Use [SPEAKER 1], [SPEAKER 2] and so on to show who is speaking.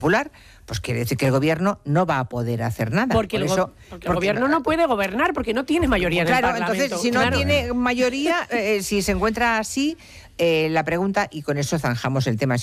[SPEAKER 1] Popular, pues quiere decir que el gobierno no va a poder hacer nada.
[SPEAKER 2] Porque el gobierno no puede gobernar porque no tiene mayoría en el Parlamento.
[SPEAKER 1] Entonces, si no tiene mayoría, si se encuentra así, la pregunta, y con eso zanjamos el tema.